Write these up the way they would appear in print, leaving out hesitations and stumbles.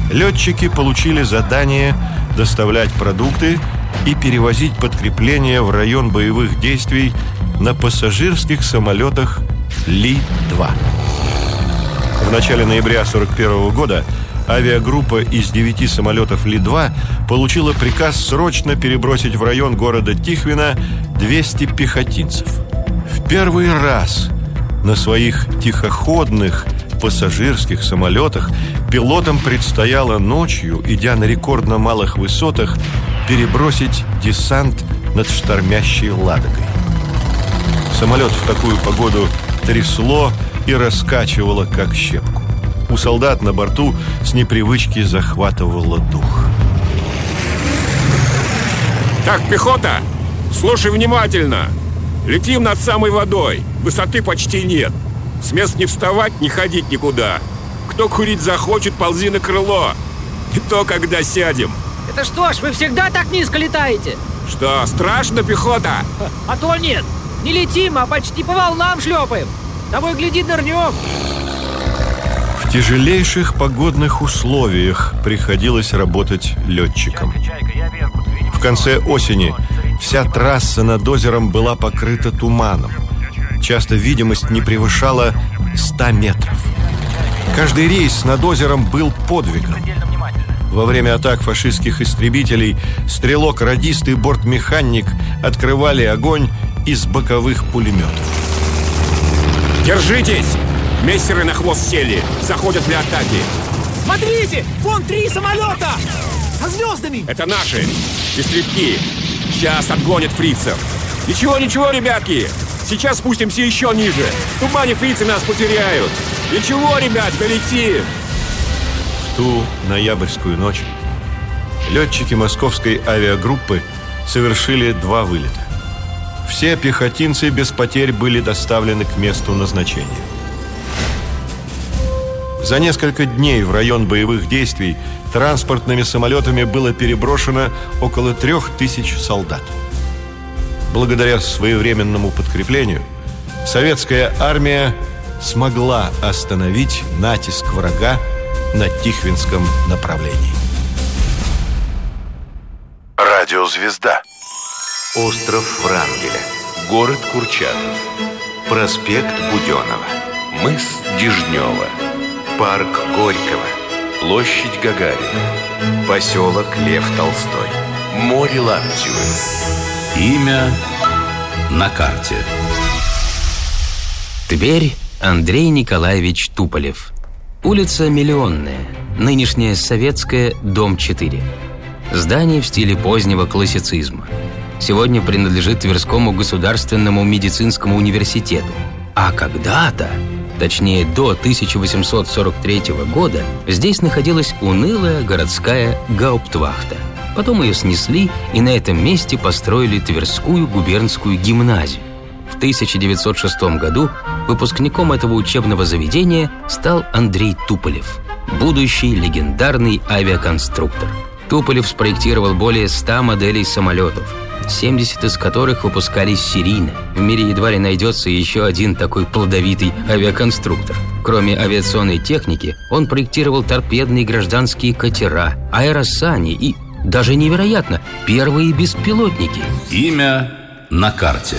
летчики получили задание доставлять продукты и перевозить подкрепления в район боевых действий на пассажирских самолетах Ли-2. В начале ноября 1941 года авиагруппа из 9 самолетов Ли-2 получила приказ срочно перебросить в район города Тихвина 200 пехотинцев. В первый раз на своих тихоходных пассажирских самолетах пилотам предстояло ночью, идя на рекордно малых высотах, перебросить десант над штормящей Ладогой. Самолет в такую погоду трясло и раскачивало, как щепку. У солдат на борту с непривычки захватывало дух. Так, пехота, слушай внимательно. Летим над самой водой. Высоты почти нет. С мест не вставать, не ходить никуда. Кто курить захочет, ползи на крыло. И то, когда сядем. Это что ж, вы всегда так низко летаете? Что, страшно, пехота? А то нет. Не летим, а почти по волнам шлепаем. Того и гляди, нырнем. В тяжелейших погодных условиях приходилось работать летчикам. В конце осени вся трасса над озером была покрыта туманом. Часто видимость не превышала 100 метров. Каждый рейс над озером был подвигом. Во время атак фашистских истребителей стрелок-радист и бортмеханик открывали огонь из боковых пулеметов. Держитесь! Мессеры на хвост сели. Заходят для атаки. Смотрите! Вон 3 самолета! Со звездами! Это наши. Истребки. Сейчас отгонят фрицев. Ничего, ребятки. Сейчас спустимся еще ниже. В тумане фрицы нас потеряют. Ничего, ребят, долетим. В ту ноябрьскую ночь летчики московской авиагруппы совершили 2 вылета. Все пехотинцы без потерь были доставлены к месту назначения. За несколько дней в район боевых действий транспортными самолетами было переброшено около 3000 солдат. Благодаря своевременному подкреплению советская армия смогла остановить натиск врага на Тихвинском направлении. Радиозвезда. Остров Врангеля. Город Курчатов. Проспект Буденова. Мыс Дежнева. Парк Горького. Площадь Гагарина. Поселок Лев Толстой. Море Лаптевое. Имя на карте. Тверь, Андрей Николаевич Туполев. Улица Миллионная, нынешняя Советская, дом 4. Здание в стиле позднего классицизма. Сегодня принадлежит Тверскому государственному медицинскому университету. А когда-то, точнее до 1843 года, здесь находилась унылая городская гауптвахта. Потом ее снесли и на этом месте построили Тверскую губернскую гимназию. В 1906 году выпускником этого учебного заведения стал Андрей Туполев, будущий легендарный авиаконструктор. Туполев спроектировал более 100 моделей самолетов, 70 из которых выпускались серийно. В мире едва ли найдется еще один такой плодовитый авиаконструктор. Кроме авиационной техники, он проектировал торпедные гражданские катера, аэросани и, даже невероятно, первые беспилотники. Имя на карте.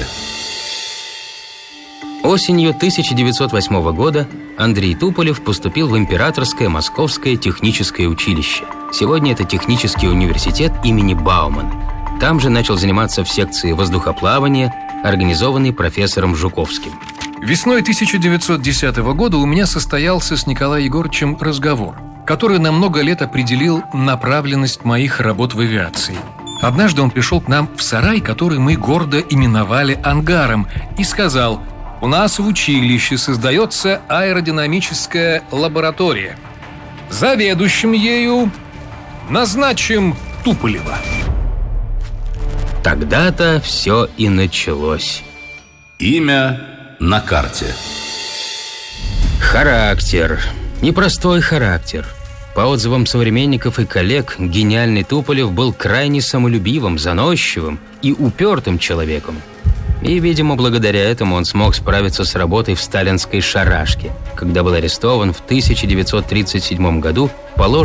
Осенью 1908 года Андрей Туполев поступил в Императорское Московское техническое училище. Сегодня это технический университет имени Баумана. Там же начал заниматься в секции воздухоплавания, организованной профессором Жуковским. Весной 1910 года у меня состоялся с Николаем Егоровичем разговор, который на много лет определил направленность моих работ в авиации. Однажды он пришел к нам в сарай, который мы гордо именовали ангаром, и сказал: «У нас в училище создается аэродинамическая лаборатория. Заведующим ею назначим Туполева». Тогда-то все и началось. Имя на карте. Характер. Непростой характер. По отзывам современников и коллег, гениальный Туполев был крайне самолюбивым, заносчивым и упертым человеком. И, видимо, благодаря этому он смог справиться с работой в сталинской шарашке, когда был арестован в 1937 году по ложному